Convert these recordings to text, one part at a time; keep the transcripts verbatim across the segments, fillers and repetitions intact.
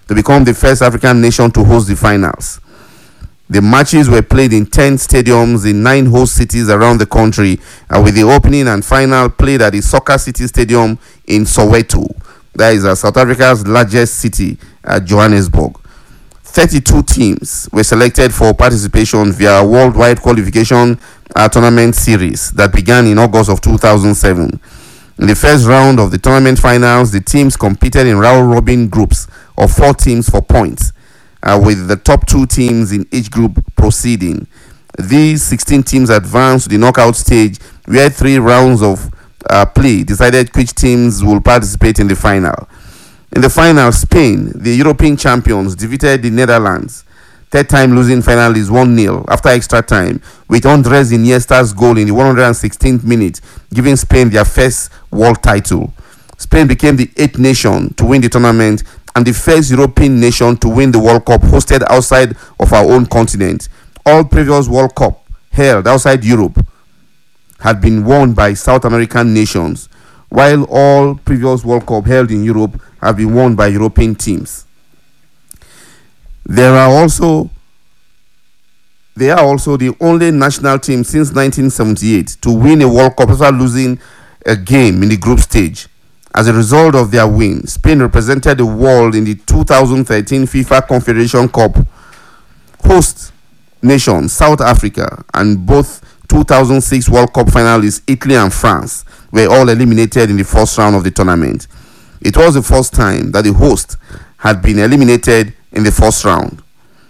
to become the first African nation to host the finals. The matches were played in ten stadiums in nine host cities around the country, and with the opening and final played at the Soccer City Stadium in Soweto. That is uh, South Africa's largest city, uh, Johannesburg. thirty-two teams were selected for participation via a worldwide qualification uh, tournament series that began in August of two thousand seven. In the first round of the tournament finals, the teams competed in round-robin groups of four teams for points, uh, with the top two teams in each group proceeding. These sixteen teams advanced to the knockout stage, where three rounds of uh, play decided which teams will participate in the final. In the final, Spain, the European champions, defeated the Netherlands, third time losing finalists one nil after extra time, with Andres Iniesta's goal in the one hundred sixteenth minute, giving Spain their first world title. Spain became the eighth nation to win the tournament and the first European nation to win the World Cup hosted outside of our own continent. All previous World Cup held outside Europe had been won by South American nations, while all previous World Cup held in Europe have been won by European teams. There are also they are also the only national team since nineteen seventy-eight to win a World Cup after losing a game in the group stage. As a result of their win, Spain represented the world in the two thousand thirteen FIFA Confederation Cup. Host nation South Africa and both two thousand six World Cup finalists Italy and France were all eliminated in the first round of the tournament. It was the first time that the host had been eliminated in the first round.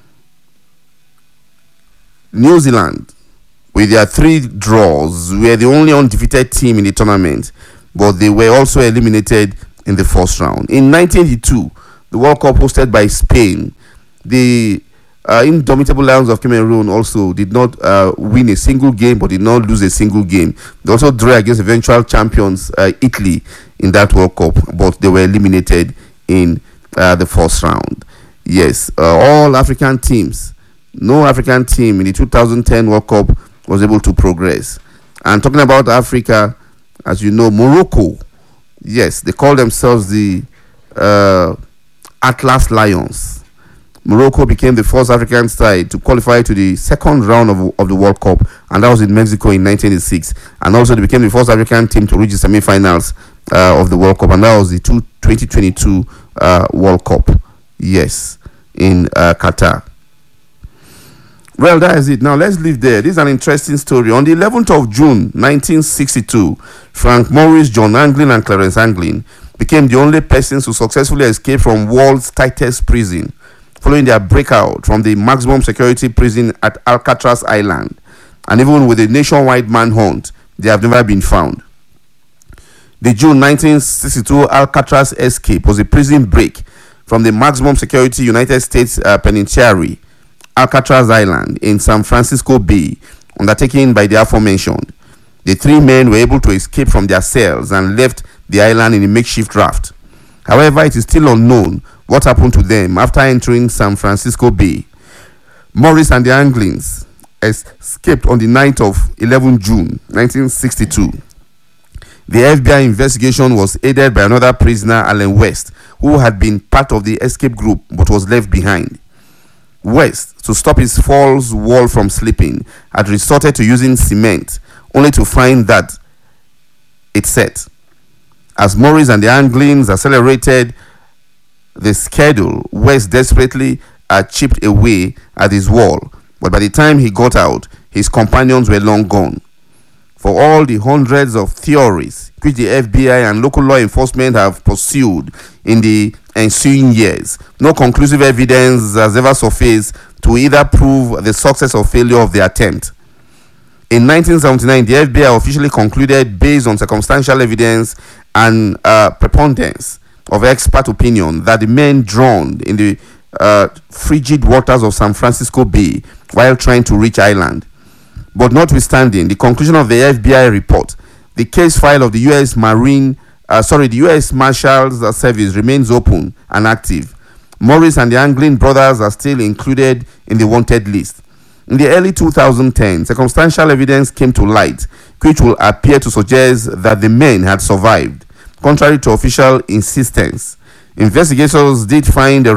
New Zealand, with their three draws, were the only undefeated team in the tournament, but they were also eliminated in the first round. In nineteen eighty-two, the World Cup hosted by Spain, the uh, indomitable Lions of Cameroon also did not uh, win a single game, but did not lose a single game. They also drew against eventual champions uh, Italy in that World Cup, but they were eliminated in uh, the first round. Yes, uh, all African teams, no African team in the two thousand ten World Cup was able to progress. And talking about Africa, as you know, Morocco, yes, they call themselves the uh, Atlas Lions. Morocco became the first African side to qualify to the second round of, of the World Cup, and that was in Mexico in nineteen eighty-six. And also they became the first African team to reach the semi-finals uh, of the World Cup, and that was the two, twenty twenty-two uh, World Cup, yes, in uh, Qatar. Well, that is it. Now, let's leave there. This is an interesting story. On the eleventh of June, nineteen sixty-two, Frank Morris, John Anglin, and Clarence Anglin became the only persons to successfully escape from world's tightest prison, following their breakout from the maximum security prison at Alcatraz Island. And even with a nationwide manhunt, they have never been found. The June nineteen sixty-two Alcatraz escape was a prison break from the maximum security United States uh, penitentiary, Alcatraz Island, in San Francisco Bay, undertaken by the aforementioned. The three men were able to escape from their cells and left the island in a makeshift raft. However, it is still unknown what happened to them after entering San Francisco Bay. Morris and the Anglins escaped on the night of eleventh of June nineteen sixty-two. The F B I investigation was aided by another prisoner, Allen West, who had been part of the escape group but was left behind. West, to stop his false wall from slipping, had resorted to using cement, only to find that it set. As Morris and the Anglins accelerated the schedule, West desperately uh, chipped away at his wall, but by the time he got out, his companions were long gone. For all the hundreds of theories which the F B I and local law enforcement have pursued in the ensuing years, no conclusive evidence has ever surfaced to either prove the success or failure of the attempt. In nineteen seventy-nine, the F B I officially concluded, based on circumstantial evidence and uh, preponderance of expert opinion, that the men drowned in the uh, frigid waters of San Francisco Bay while trying to reach island. But notwithstanding the conclusion of the F B I report, the case file of the U S Marine, uh, sorry, the U S Marshals Service remains open and active. Morris and the Anglin brothers are still included in the wanted list. In the early two thousand ten, circumstantial evidence came to light, which will appear to suggest that the men had survived, contrary to official insistence. Investigators did find a